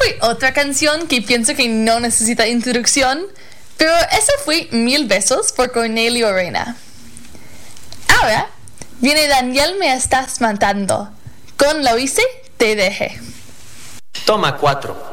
fue otra canción que pienso que no necesita introducción, pero esa fue 1000 besos por Cornelio Reina. Ahora viene Daniel Me Estás Matando. Con Lo Hice, Te Dejé. Toma 4.